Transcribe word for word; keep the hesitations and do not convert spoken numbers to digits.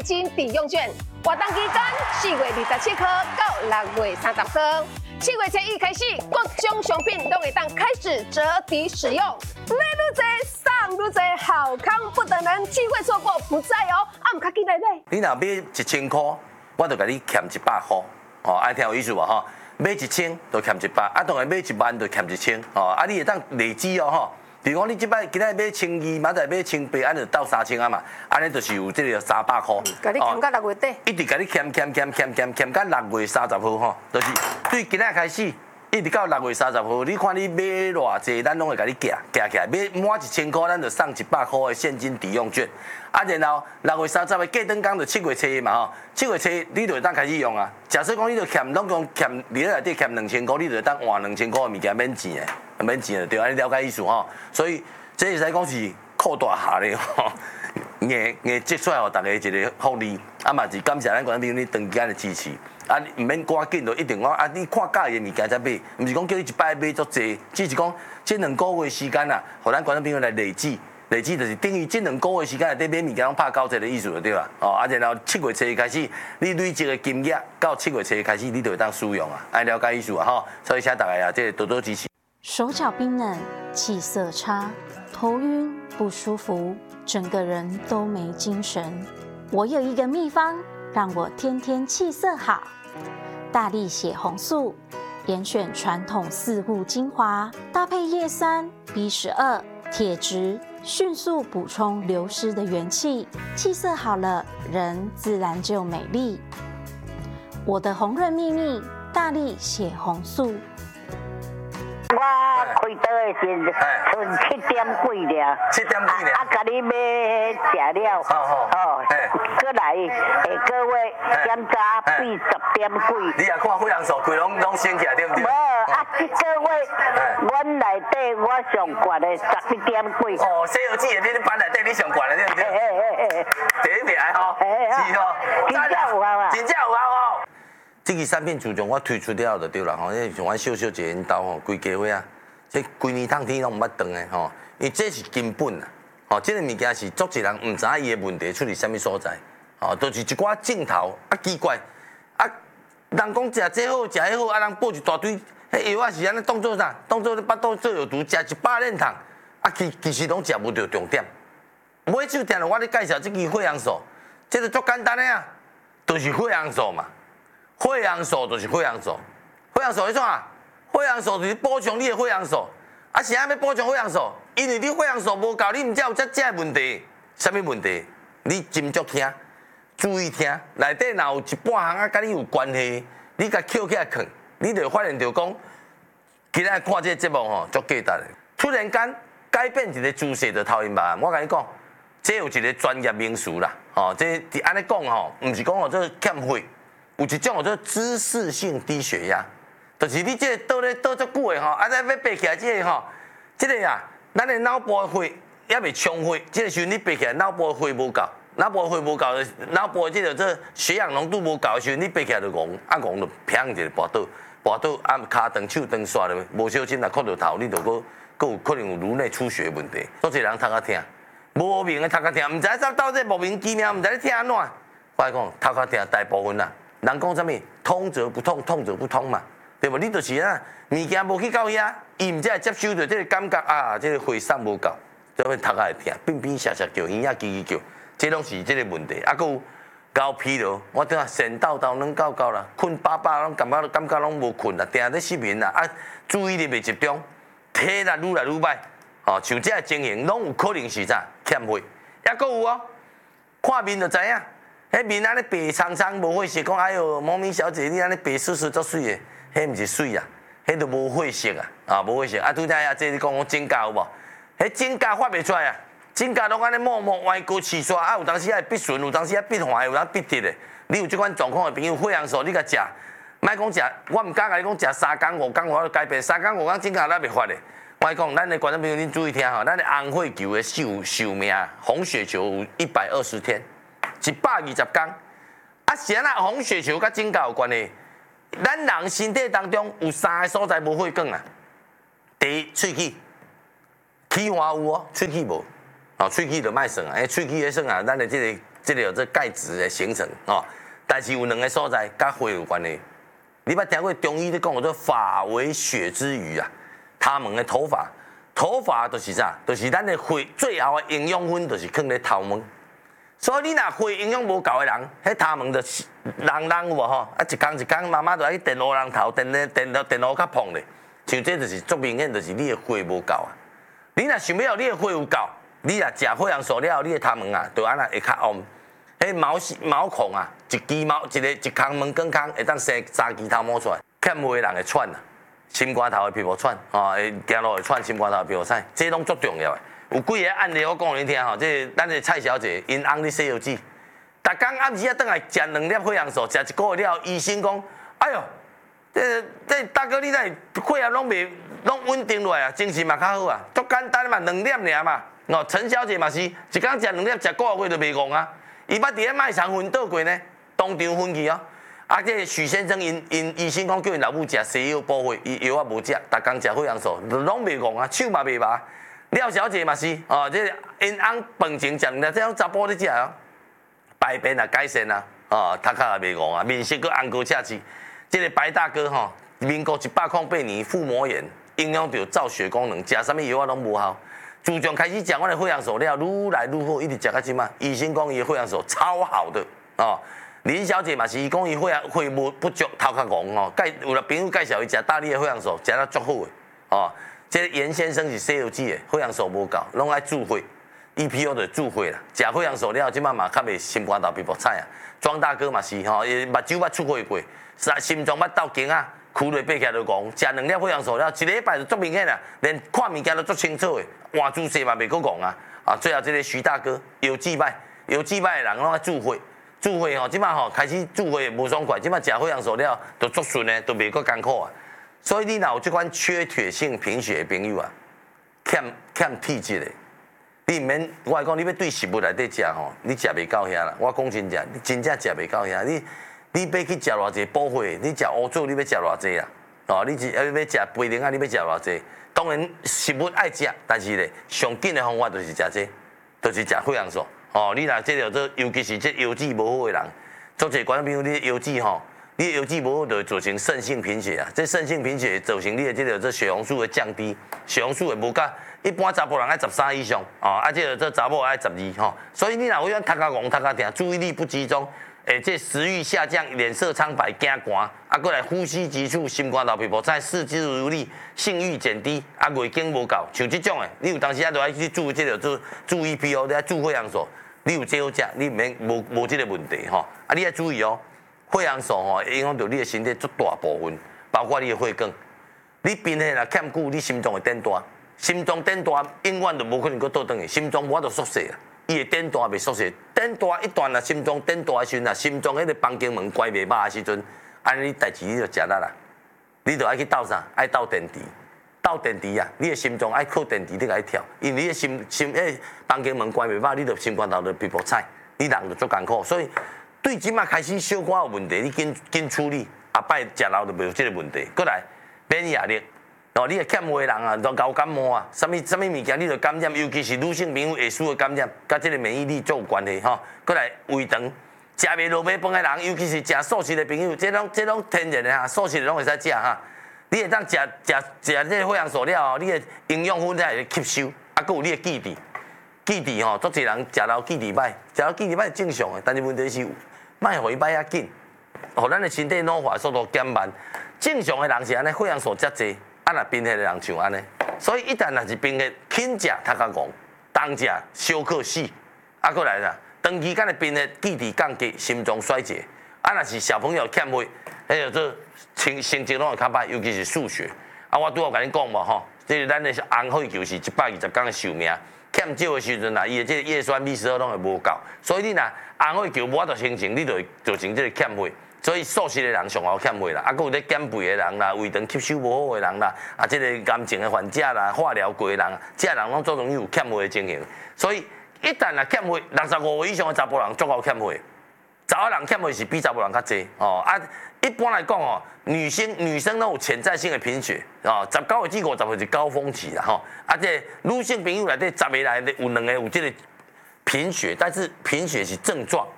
金抵用券，活动期间四月二十七号到六月三十号。七月初一开始，各种商品都会当开始折抵使用。买愈多，送愈多，好康不等人，机会错过不再哦！啊，唔卡紧来买。 你若买一千块，我就甲你欠一百块，哦，爱听有意思无吼？买一千就欠一百，啊，当然买一万就欠一千，哦，啊，你会当累积哦吼。比如讲，你即摆今仔买千二，明仔买千八，安就到三千啊嘛，安尼就是有这个三百块。 甲你欠到六月底。 一直甲你欠欠欠欠欠欠到六月三十号吼，就是对今仔开始，一直到六月三十号，你看你买偌济，咱拢会甲你夹夹起来，买满一千块，咱就送一百块的现金抵用券。啊，然后六月三十的过灯工就七月初嘛吼，七月初你就会当开始用啊。假设讲你就欠拢讲欠，你内底欠两千块，你就会当换两千块的物件免钱的，免钱的对，安尼了解意思吼。所以这会使讲是扩大下咧吼，硬硬积出来互大家一个福利，啊嘛是感谢咱观众朋友你长期的支持。啊，你唔免赶紧就一定讲啊！你看介意的物件才买，唔是讲叫你一摆买足济，只是讲这两个月时间啊，互咱观众朋友来累积，累积就是等于这两个月时间内底买物件拢拍九折的意思就对啦。哦，啊，然后七月初开始，你累积的金额到七月初开始，你就会当使用啊，爱了解意思啊吼。所以请大家啊，这多多支持。 手脚冰冷，气色差，头晕不舒服，整个人都没精神。我有一个秘方，让我天天气色好。大力血红素，严选传统四物精华，搭配叶酸、B 十二、铁质，迅速补充流失的元气，气色好了，人自然就美丽。我的红润秘密，大力血红素。 我开刀的时，剩七点几了， 七点几了， 啊，甲你买食了，哦，过来下个月点早比十点几。 你也看血氧数，规拢拢升起来，对不对？ 无，啊，这个月阮内底我上悬的十一点几。 哦，西游记的你班内底你上悬的，对不对？ 嘿嘿嘿， 第一名吼，是吼， 真正有效啊， 真正有效哦。这个产品自从我推出了就对啦吼，因为像阮小小一个因兜吼，规家伙啊，这规年冬天拢毋捌断的吼，因为这是根本啊，吼，这个物件是足一人毋知影伊的问题出伫什么所在，吼，都是一寡镜头啊奇怪，啊，人讲食这好食迄好，啊人报一大堆，迄药啊是安尼当做啥？当做巴肚做药毒，食一百链糖，啊其其实拢食无到重点。买酒店我咧介绍这支血氧素，这个足简单的啊，就是血氧素嘛。血氧素就是血氧素，血氧素是啥？血氧素就是补充你的血氧素。啊，是安要补充血氧素？因为你血氧素无够，你唔才有遮遮问题。什么问题？你斟酌听，注意听，内底若有一半项啊，甲你有关系，你甲捡起来看，你就发现到讲，今仔看这个节目吼，足简单的。突然间改变一个姿势就头晕目暗，我甲你讲，这有一个专业名词啦，吼，这伫安尼讲吼，唔是讲哦，这欠血。有一种叫做姿势性低血压，就是你这个倒咧倒足久的吼，啊再要爬起来这个吼，这个啊，咱的脑部的血也未充血，这个时阵你爬起来脑部的血无够，脑部的血无够，脑部的这个这血氧浓度无够的时阵，你爬起来就戆，啊戆就砰一下跋倒，跋倒啊骹长手长刷了，无小心若磕到头，你就搁搁有可能有颅内出血问题。多侪人读啊听，无明的读啊听，唔知怎到这莫名其妙，唔知你听安怎。我来讲，读啊听大部分啦。人讲啥物？通则不痛，痛则不通嘛，对无？你就是啊，物件无去到遐，伊毋才会接受到这个感觉啊，这个血送无够，就会头壳会疼，乒乒乓乓叫，耳仔叽叽叫，这拢是这个问题。啊，佮有高疲劳，我等下神叨叨软到到啦，困饱饱拢感觉感觉拢无困啦，定在失眠啦，啊，注意力袂集中，体力愈来愈歹，哦，像这情形拢有可能是啥欠血，也佮有哦，看面就知影。迄面安尼白苍苍无血色，讲哎哟，毛咪小姐你安尼白丝丝足水的，迄毋是水啊，迄都无血色啊，啊无血色。啊，拄则啊，这你讲讲指甲有无？迄指甲发袂出来啊，指甲拢安尼默默歪过起刷，啊有当时爱闭顺，有当时爱闭坏，有当闭直的。你有即款状况的朋友，血氧素你甲食，莫讲食，我毋敢甲你讲食三工五工我就改变，三工五工指甲咱袂发的。我讲，咱的观众朋友恁注意听吼，咱的红血球的寿寿命，红血球有一百二十天。一百二十天，啊，是安那红血球甲指甲有关系。咱人身体当中有三个所在无血管啊。第一，喙齿，齿环有哦，喙齿无，哦，喙齿就莫算啊，因为喙齿咧算啊，咱的这个这个有这钙质的形成哦。但是有两个所在跟血有关系。你捌听过中医咧讲叫做发为血之余啊？他们的头发，头发就是啥？就是咱的血最后的营养分，就是放咧头毛。所以你若血营养无够的人，迄头毛就人人有无吼？啊，一工一工，妈妈就爱电路人头，电咧电路电路较碰咧。像这就是足明显，就是你的血无够啊。你若想要你的血有够，你若食血氧素了，你的头毛啊，就安那会较旺。迄毛毛孔啊，一支毛一个一空毛光空，会当生三支头毛出来。欠血的人会喘啊，心肝头的皮肤喘，哦，会行路会喘，心肝头的皮肤喘，这拢足重要的。有几个案例我讲你听吼，这咱的蔡小姐因翁咧洗油脂，逐工暗时啊倒来食两粒血氧素，食一个月了，医生讲，哎哟，这这大哥你那血压拢未拢稳定落来啊，精神嘛较好啊，足简单嘛，两粒尔嘛。哦，陈小姐嘛是，一工食两粒，食个月就袂戆啊。伊捌伫咧卖场昏倒过呢，当场昏去哦。啊，这许先生因因医生讲叫因老母食西药补血，伊药啊无食，逐工食血氧素，拢袂戆啊，手嘛袂麻。廖小姐嘛是，哦，这因翁饭前食两粒，这种查甫咧食哦，排便也改善啊，哦，头壳也袂戆啊，面色佫红高赤赤。这个白大哥吼，民国一百零八年腹膜炎，影响到造血功能，食啥物药啊拢无效。自从开始食我的血氧素了，愈来愈好，一直食到即嘛。医生讲伊的血氧素超好的哦。林小姐嘛是，伊讲伊血氧血无不足，头壳戆哦。介有了朋友介绍伊食大力的血氧素，食了足好的哦。这个严先生是西药剂的，血氧素无够，拢爱注血 ，E P O 就注血啦。食血氧素了，即嘛嘛较袂心肝头皮肤菜啊。庄大哥嘛是吼，伊目睭捌出血过，心脏捌斗惊啊。哭落爬起来就戆，食两粒血氧素了，一礼拜就足明显啦，连看物件都足清楚的，换姿势嘛袂阁戆啊！啊，最后这个徐大哥腰椎歹，腰椎歹的人拢爱注血，注血吼，即摆吼开始注血无爽快，即摆食血氧素了，就足顺的，都袂阁艰苦啊。所以你若有即款缺铁性贫血的朋友啊，欠欠体质的，你毋免我讲，你要对食物内底食吼，你食袂到遐啦。我讲真正，你真正食袂到遐，你。你要去食偌济补血？你食乌棗，你要食偌济啦？哦，你是要要食肥灵啊？你要食偌济？当然食物爱食，但是咧上紧的方法就是食这，就是食血氧素。哦，你若这个尤其是这腰子无好的人，做者观众朋友，你腰子吼，你腰子无好就会造成肾性贫血啊。这肾性贫血造成你的这个这血红素的降低，血红素会无甲一般查甫人爱十三以上，哦，啊，这个这查某爱十二吼。所以你若有样头壳戆、头壳疼，注意力不集中。诶，这食欲下降，脸色苍白，惊寒，啊，过来呼吸急促，心肝头皮肤菜，四肢无力，性欲减低，啊，月经无够，像这种诶，你有当时啊，就爱去注这个注注意 P O， 你爱注血氧素，你有这好食，你免无无这个问题吼，啊，你要注意哦，血氧素吼影响到你的身体足大部分，包括你的血管，你病迄若欠久，你心脏会变大，心脏变大，永远就无可能搁倒转去，心脏无法度缩小啊。伊会变大袂缩小，变大一段啊，心脏变大的时阵啊，心脏迄个房间门关袂歹的时阵，安尼代志你就食力啦，你就爱去斗啥？爱斗电池，斗电池啊！你的心脏爱靠电池你来跳，因为你的心心诶房间门关袂歹，你就心肝头就皮肤菜，你人就足艰苦。所以对即马开始小可有问题，你紧紧处理，后摆食老就袂有即个问题。过来免疫力。哦，你係欠血人啊，就高感冒啊，什物什物物件你就感染，尤其是女性朋友会输的感染，甲即个免疫力足有关系吼。过来胃肠，食袂落尾饭的人，尤其是食素食的朋友，这拢这拢天然的哈，素食的拢会使食哈。你会当食食食这血氧素了后，你的营养分才会吸收，啊，佮有你的记忆，记忆吼，足侪人食到记忆歹，食到记忆歹正常的，但是问题是，莫互伊歹遐紧，互咱的身体老化速度减慢。正常的人是安尼，血氧素遮济。啊，若贫血的人像安尼，所以一旦若是贫血，轻食头壳戆，重食小可死，啊，过来啦，长期间的贫血，记忆降低，心脏衰竭，啊，若是小朋友欠血，迄个做成成绩拢会较歹，尤其是数学。啊，我拄好甲你讲无吼，即个咱的红血球是一百二十天的寿命，欠少的时阵啊，伊的这个叶酸 B 十二拢会无够，所以你若红血球无法度形成，你就会造成这个欠血。所以素食的人上好欠血啦，啊，佮有咧减肥的人啦，胃肠吸收无好的人啦，啊，即个癌症的患者啦，化疗过的人，这人拢最容易有欠血的情形。所以一旦若欠血，六十五岁以上的查甫人足够欠血，查某人欠血是比查甫人较济哦。啊，一般来讲哦，女性女生都有潜在性的贫血哦，十九岁至五十岁是高峰期啦吼。啊，这女性朋友内底十个内有两个有这个贫血，但是贫血是症状，